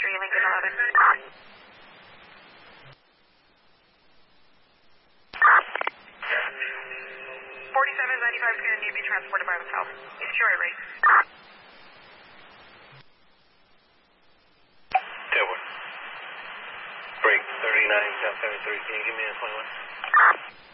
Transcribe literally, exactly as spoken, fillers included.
three, Lincoln eleven. forty-seven ninety-five is going to need to be transported by themselves. It's Joy Rate. Edward. Break thirty-nine, South seventy-three. Can you give me a twenty-one?